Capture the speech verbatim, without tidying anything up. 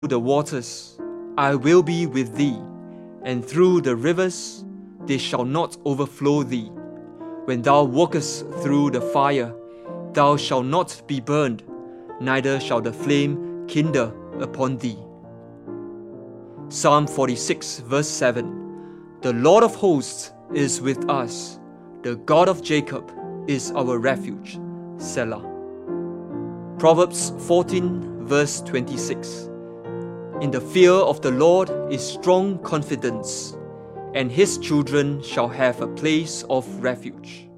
the waters, I will be with thee, and through the rivers, they shall not overflow thee. When thou walkest through the fire, thou shalt not be burned, neither shall the flame kindle upon thee. Psalm forty-six verse seven. The Lord of hosts is with us. The God of Jacob is our refuge. Selah. Proverbs fourteen verse twenty-six. In the fear of the Lord is strong confidence, and his children shall have a place of refuge.